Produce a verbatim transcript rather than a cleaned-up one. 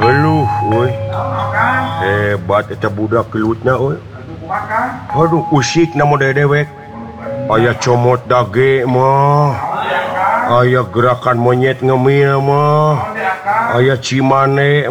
Aduh, woi. Hebat eta budak kelutnya, woi. Aduh, usik na model dewek. Aya comot dage mah. Aya gerakan monyet ngemil mah. Aya cimane